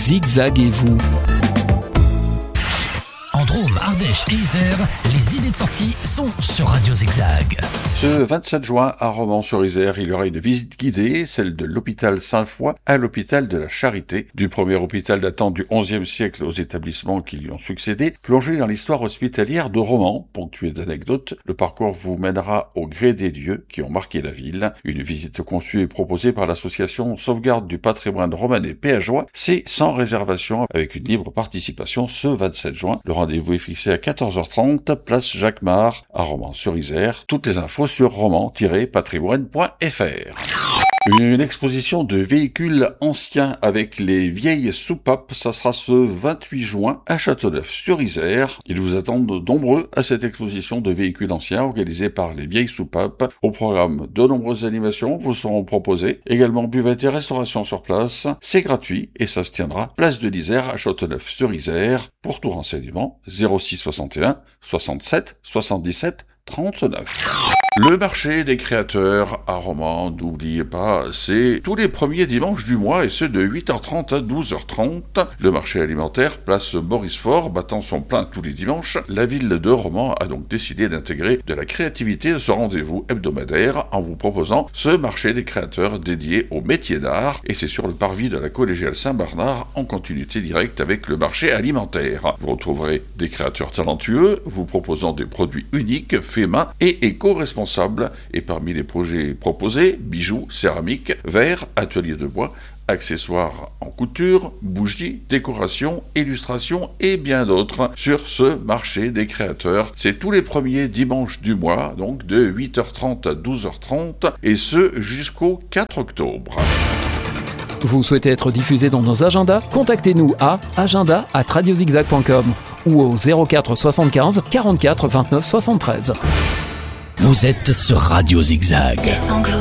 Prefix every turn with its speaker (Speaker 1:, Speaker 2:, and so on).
Speaker 1: zigzaguez-vous.
Speaker 2: En Drôme, Ardèche et Isère, les idées de sortie sont sur Radio Zigzag.
Speaker 3: Ce 27 juin, à Romans-sur-Isère, il y aura une visite guidée, celle de l'hôpital Sainte-Foy à l'hôpital de la Charité, du premier hôpital datant du XIe siècle aux établissements qui lui ont succédé, plongé dans l'histoire hospitalière de Romans, ponctuée d'anecdotes. Le parcours vous mènera au gré des lieux qui ont marqué la ville. Une visite conçue et proposée par l'association Sauvegarde du patrimoine romanais péageois, c'est sans réservation avec une libre participation ce 27 juin. Le rendez-vous est fixé à 14h30, place Jacques-Mar, à Romans-sur-Isère. Toutes les infos sur roman-patrimoine.fr. Une exposition de véhicules anciens avec les vieilles soupapes, ça sera ce 28 juin à Châteauneuf-sur-Isère. Ils vous attendent nombreux à cette exposition de véhicules anciens organisée par les vieilles soupapes. Au programme, de nombreuses animations vous seront proposées. Également buvette et restauration sur place. C'est gratuit et ça se tiendra place de l'Isère à Châteauneuf-sur-Isère. Pour tout renseignement, 06 61 67 77 39. Le marché des créateurs à Romans, n'oubliez pas, c'est tous les premiers dimanches du mois et ce de 8h30 à 12h30. Le marché alimentaire, place Maurice-Faure, battant son plein tous les dimanches. La ville de Romans a donc décidé d'intégrer de la créativité à ce rendez-vous hebdomadaire en vous proposant ce marché des créateurs dédié aux métiers d'art. Et c'est sur le parvis de la collégiale Saint-Bernard en continuité directe avec le marché alimentaire. Vous retrouverez des créateurs talentueux vous proposant des produits uniques, faits main et éco-responsables. Et parmi les projets proposés, bijoux, céramique, verre, atelier de bois, accessoires en couture, bougies, décoration, illustration et bien d'autres sur ce marché des créateurs. C'est tous les premiers dimanches du mois, donc de 8h30 à 12h30 et ce jusqu'au 4 octobre.
Speaker 1: Vous souhaitez être diffusé dans nos agendas? Contactez-nous à agenda@radiozigzag.com ou au 04 75 44 29 73.
Speaker 2: Vous êtes sur Radio Zigzag.